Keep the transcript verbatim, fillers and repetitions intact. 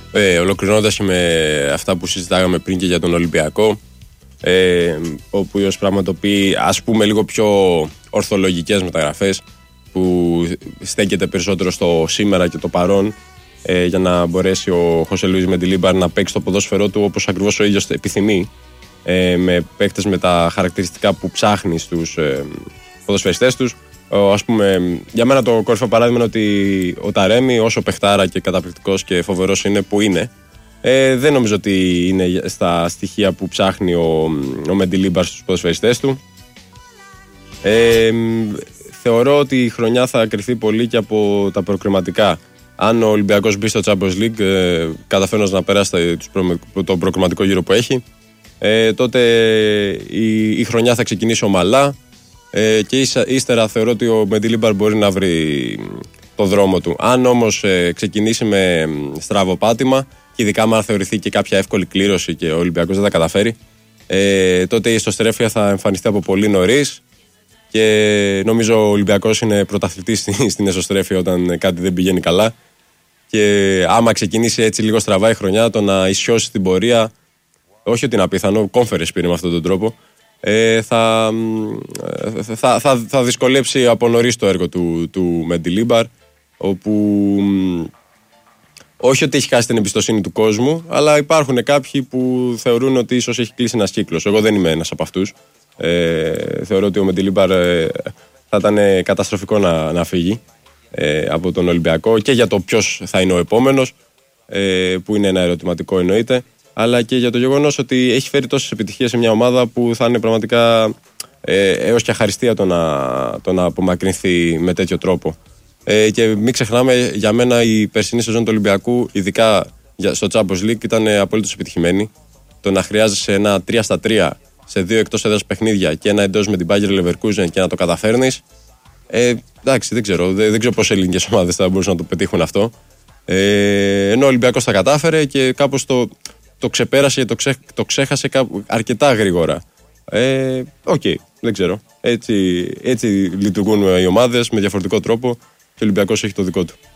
Ε, ολοκληρώνοντας με αυτά που συζητάγαμε πριν και για τον Ολυμπιακό, ε, ο οποίος πραγματοποιεί, ας πούμε, λίγο πιο ορθολογικές μεταγραφές, που στέκεται περισσότερο στο σήμερα και το παρόν, ε, για να μπορέσει ο Χωσέ Λουίς Μεντιλίμπαρ να παίξει το ποδόσφαιρό του όπως ακριβώς ο ίδιος επιθυμεί, ε, με παίκτες με τα χαρακτηριστικά που ψάχνει στους ε, ποδοσφαιριστές τους. Ας πούμε, για μένα το κορυφαίο παράδειγμα είναι ότι ο Ταρέμι, όσο παιχτάρα και καταπληκτικός και φοβερός είναι που είναι, ε, δεν νομίζω ότι είναι στα στοιχεία που ψάχνει ο, ο Μεντιλίμπαρ στους ποδοσφαιριστές του. Ε, θεωρώ ότι η χρονιά θα κριθεί πολύ και από τα προκριματικά. Αν ο Ολυμπιακός μπει στο Champions League, ε, καταφέρνοντας να περάσει το προκριματικό γύρο που έχει, ε, τότε η, η χρονιά θα ξεκινήσει ομαλά. Ε, και ύσα, ύστερα θεωρώ ότι ο Μεντιλίμπαρ μπορεί να βρει το δρόμο του. Αν όμως ε, ξεκινήσει με στραβό πάτημα, και ειδικά αν θεωρηθεί και κάποια εύκολη κλήρωση και ο Ολυμπιακός δεν τα καταφέρει, ε, τότε η εσωστρέφεια θα εμφανιστεί από πολύ νωρίς, και νομίζω ο Ολυμπιακός είναι πρωταθλητής στην εσωστρέφεια όταν κάτι δεν πηγαίνει καλά, και άμα ξεκινήσει έτσι λίγο στραβά η χρονιά, το να ισιώσει την πορεία, όχι ότι είναι απίθανο, κόμφερες πήρε με αυτόν τον τρόπο, Ε, θα, θα, θα, θα δυσκολέψει από νωρίς το έργο του, του Μεντιλίμπαρ, όπου όχι ότι έχει χάσει την εμπιστοσύνη του κόσμου, αλλά υπάρχουν κάποιοι που θεωρούν ότι ίσως έχει κλείσει ένας κύκλος. Εγώ δεν είμαι ένας από αυτούς. Ε, θεωρώ ότι ο Μεντιλίμπαρ ε, θα ήταν καταστροφικό να, να φύγει ε, από τον Ολυμπιακό, και για το ποιος θα είναι ο επόμενος, ε, που είναι ένα ερωτηματικό εννοείται, αλλά και για το γεγονός ότι έχει φέρει τόσες επιτυχίες σε μια ομάδα που θα είναι πραγματικά ε, έως και αχαριστία το να, το να απομακρυνθεί με τέτοιο τρόπο. Ε, και μην ξεχνάμε, για μένα η περσινή σεζόν του Ολυμπιακού, ειδικά στο Champions League, ήταν απολύτως επιτυχημένη. Το να χρειάζεσαι ένα τρία στα τρία σε δύο εκτός έδρας παιχνίδια και ένα εντός με την Bayer Leverkusen και να το καταφέρνεις, ε, εντάξει, δεν ξέρω, δεν, δεν ξέρω πώς ελληνικές ομάδες θα μπορούσαν να το πετύχουν αυτό. Ε, ενώ ο Ολυμπιακός τα κατάφερε και κάπως το, το ξεπέρασε και το, ξέ, το ξέχασε κάπου, αρκετά γρήγορα. Ε, Οκ, okay, δεν ξέρω. Έτσι, έτσι λειτουργούν οι ομάδες με διαφορετικό τρόπο, και ο Ολυμπιακός έχει το δικό του.